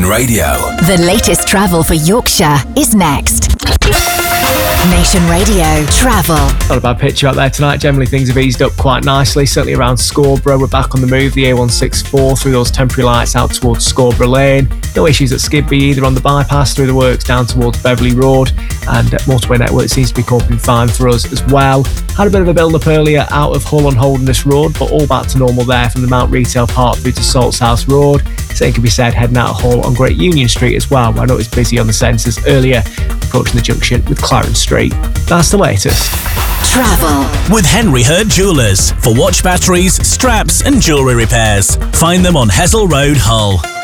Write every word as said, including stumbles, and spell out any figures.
Nation Radio. The latest travel for Yorkshire is next. Nation Radio Travel. Not a bad picture out there tonight. Generally things have eased up quite nicely, certainly around Scarborough. We're back on the move, the A one sixty-four through those temporary lights out towards Scarborough Lane. No issues at Skibby either on the bypass through the works down towards Beverley Road, and uh, motorway network seems to be coping fine for us as well. Had a bit of a build-up earlier out of Hull on Holderness Road, but all back to normal there from the Mount Retail Park through to Salthouse Road. Same can be said heading out of Hull on Great Union Street as well, where I know it's busy on the sensors earlier, approaching the junction with Clarence Street. That's the latest. Travel with Henry Hurd Jewellers for watch batteries, straps and jewellery repairs. Find them on Hessel Road, Hull.